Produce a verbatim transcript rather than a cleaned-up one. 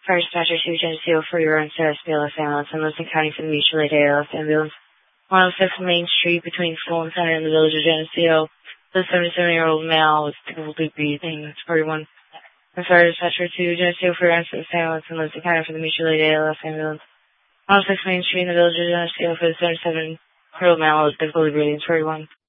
Fire dispatcher two Geneseo for your own service B L S ambulance in Lisbon County for the mutual aid A L S ambulance. one oh six Main Street between Fulton Center and the village of Geneseo. The seventy-seven-year-old male with difficulty breathing. forty-one. And fire dispatcher two Geneseo for your own service ambulance in Lisbon County for the mutual aid A L S ambulance. one oh six Main Street in the village of Geneseo for the seventy-seven-year-old male with difficulty breathing. forty-one.